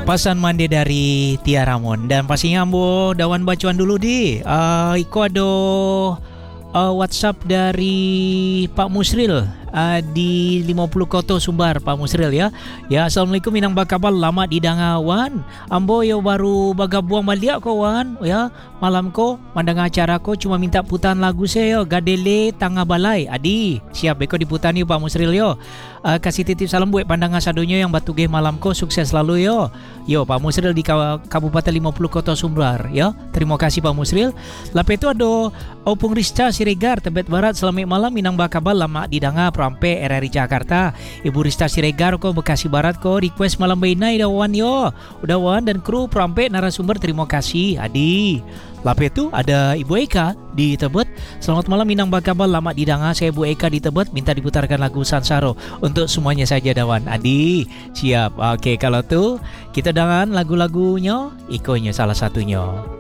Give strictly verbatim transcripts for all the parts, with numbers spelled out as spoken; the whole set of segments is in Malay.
Pasan mandi dari Tia Ramon. Dan pastinya ambo dawan bacuan dulu di uh, Iko ada uh, WhatsApp dari Pak Musril uh, di lima puluh Koto Sumbar. Pak Musril ya. Ya, Assalamualaikum, minang bakabal lama di dangawan. Ambo yo baru bagabuang balik ko wan ya. Malam ko mandang acara ko cuma minta putan lagu saya yo Gadele Tangga Balai. Adi, siap beko diputan yo Pak Musril yo. Uh, kasih titip salam buat pandangan sadonyo yang batu ge malam ko, sukses selalu yo. Yo Pak Musril di Kabupaten lima puluh Kota Sumbar ya. Terima kasih Pak Musril. Lape itu ada Opung Rizca Siregar Tebet Barat, selamat malam minang bakabal lama di danga Prampe R R I Jakarta. Ibu Rizca Siregar ko Bekasi Barat ko request malam bainai dawan yo. Udah wan dan kru Prampe narasumber, terima kasih Adi. Lape itu ada Ibu Eka di Tebet. Selamat malam minang bakabal lama di danga, saya Ibu Eka di Tebet, minta diputarkan lagu Sansaro untuk semuanya saja dawan. Adi, siap. Oke, kalau tuh kita dengan lagu-lagunya, ikonya salah satunya.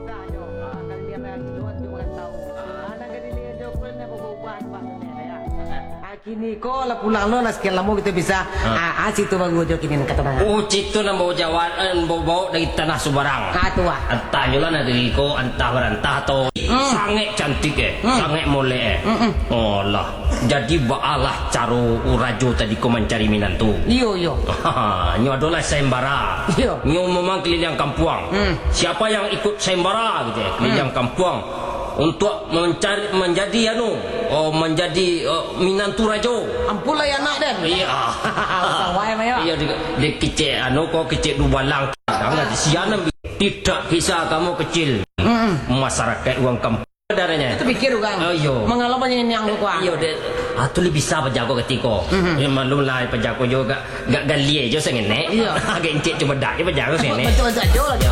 Kini ko la pulang lo las kian lamu kita bisa ah aci tu bagu jo kini kata bang. Oh citu na bawa jawan bawa dari tanah Subarang. Ah tu ah. Entah nyula na dari ko entah berantah atau sangat cantik eh, sangat molek eh. Oh lah. Jadi baalah caro urajo tadi ko mencari minantu. Iyo iyo. Nyo adalah sayembara. Iyo. Nyo memang keliling kampung. Siapa yang ikut sayembara gitu ya, keliling kampung untuk mencari menjadi anu oh menjadi uh, minantu rajo. Ampula ya nak den. Iya. Sawai maya. Iya di, di kecil anu kau kecil dubalang. Jangan di siana tidak bisa kamu kecil. Masyarakat uang kampung darahnya. Itu pikir kan. Oh iya. Mengalaman yang yang lu kuah. Iya deh. Atu lebih bisa penjago ketiko. Ya malum lah penjago juga gak galie jo sengene. Iya. Agak encik cuma dak je penjago sengene. Betul saja lagi.